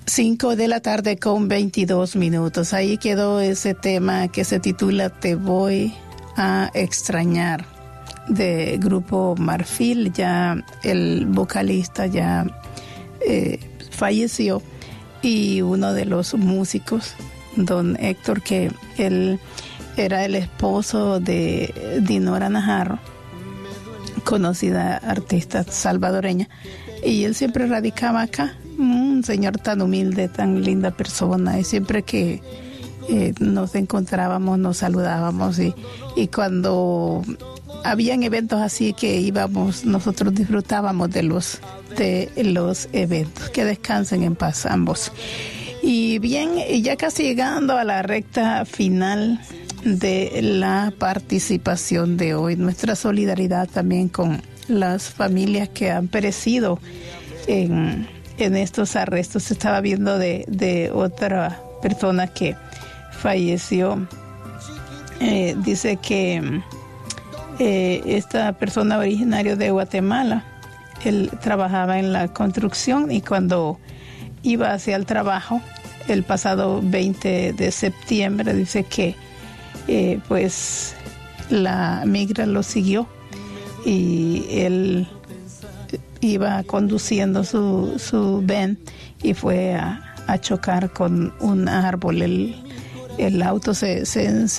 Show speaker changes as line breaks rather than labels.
5:22 p.m. Ahí quedó ese tema que se titula Te voy a extrañar, de Grupo Marfil. Ya el vocalista ya falleció, y uno de los músicos, don Héctor, que él era el esposo de Dinora Najarro, conocida artista salvadoreña, y él siempre radicaba acá. Un señor tan humilde, tan linda persona, y siempre que nos encontrábamos nos saludábamos, y cuando habían eventos así que íbamos, nosotros disfrutábamos de los eventos. Que descansen en paz ambos. Y bien, ya casi llegando a la recta final de la participación de hoy, nuestra solidaridad también con las familias que han perecido en estos arrestos. Estaba viendo de otra persona que falleció. Dice que esta persona originaria de Guatemala, él trabajaba en la construcción, y cuando iba hacia el trabajo el pasado 20 de septiembre, dice que pues la migra lo siguió, y él iba conduciendo su van y fue a chocar con un árbol. El auto se